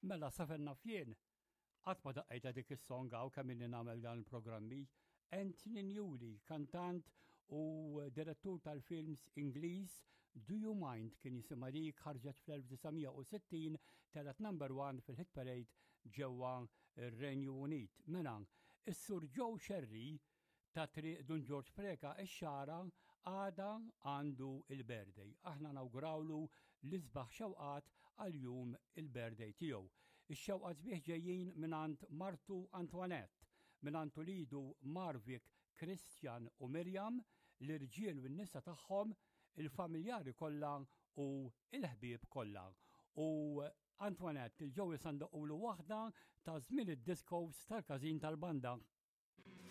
Mela saferna fjen. Għatma daqqajta dik is-song għaw kamilli nagħmel dan il-programmi. Anthony Newley, kantant u direttur tal-films Ingliż, Do You Mind kien jisimha dik ħarġet fl-1960 telet number 1 fil-hit parade ġewwa r-Renju Unit. Mela, is-Sur Joe Sherry ta' triq Dun George Preka ix-xara għada għandu il-birthday. Aħna nawgurawlu l-isbaħ xewqat għal-jum il-birthday tiegħu. Ix-xewqat bih ġejjin minant Martu Antoinette, minant ulidu Marvik, Christian u Mirjam, l-irġiel u n-nisa tagħhom, il-familjari kollha u il-ħbieb kollha. U Antoinette il-ġew jisandaqqulu waħda ta' żmien id-discos tal-każin tal-banda.